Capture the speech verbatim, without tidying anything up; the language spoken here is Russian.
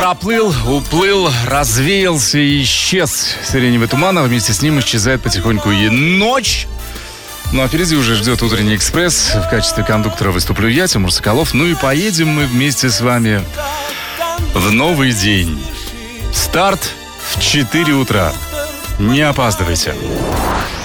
оплыл, уплыл, развеялся и исчез сиреневый туман, а вместе с ним исчезает потихоньку и ночь. Ну а впереди уже ждет утренний экспресс. В качестве кондуктора выступлю я, Тимур Соколов. Ну и поедем мы вместе с вами в новый день. Старт в четыре утра. Не опаздывайте.